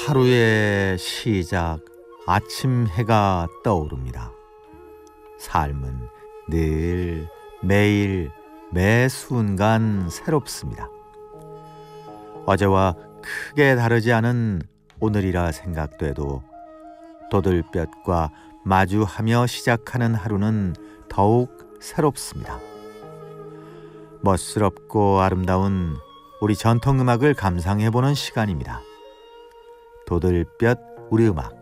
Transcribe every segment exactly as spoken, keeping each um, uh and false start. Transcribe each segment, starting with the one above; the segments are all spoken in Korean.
하루의 시작, 아침 해가 떠오릅니다. 삶은 늘 매일 매 순간 새롭습니다. 어제와 크게 다르지 않은 오늘이라 생각돼도 도들볕과 마주하며 시작하는 하루는 더욱 새롭습니다. 멋스럽고 아름다운 우리 전통음악을 감상해보는 시간입니다. 도들볕 우리 음악.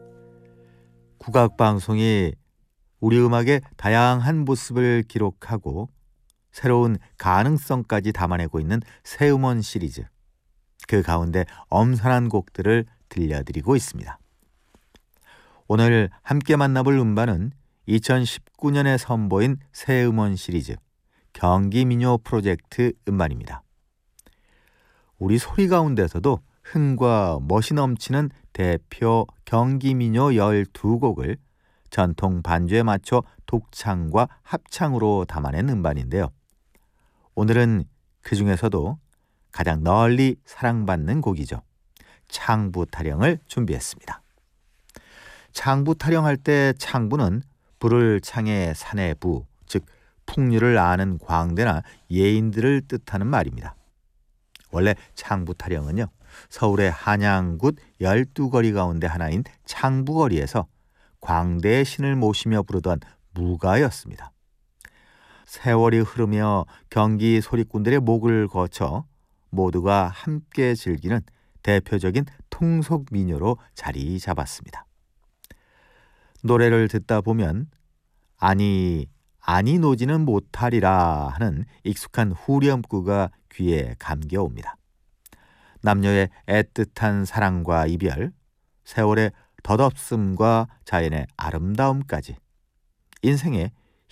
국악방송이 우리 음악의 다양한 모습을 기록하고 새로운 가능성까지 담아내고 있는 새 음원 시리즈, 그 가운데 엄선한 곡들을 들려드리고 있습니다. 오늘 함께 만나볼 음반은 이천십구 년에 선보인 새 음원 시리즈 경기민요 프로젝트 음반입니다. 우리 소리 가운데서도 흥과 멋이 넘치는 대표 경기민요 열두 곡을 전통 반주에 맞춰 독창과 합창으로 담아낸 음반인데요. 오늘은 그 중에서도 가장 널리 사랑받는 곡이죠. 창부타령을 준비했습니다. 창부타령할 때 창부는 불을 창에 산의 부, 즉 풍류를 아는 광대나 예인들을 뜻하는 말입니다. 원래 창부타령은요, 서울의 한양굿 열두 거리 가운데 하나인 창부거리에서 광대의 신을 모시며 부르던 무가였습니다. 세월이 흐르며 경기 소리꾼들의 목을 거쳐 모두가 함께 즐기는 대표적인 통속 민요로 자리 잡았습니다. 노래를 듣다 보면 아니 아니 노지는 못하리라 하는 익숙한 후렴구가 귀에 감겨옵니다. 남녀의 애틋한 사랑과 이별, 세월의 덧없음과 자연의 아름다움까지 인생의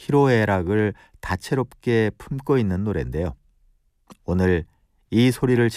희로애락을 다채롭게 품고 있는 노래인데요. 오늘 이 소리를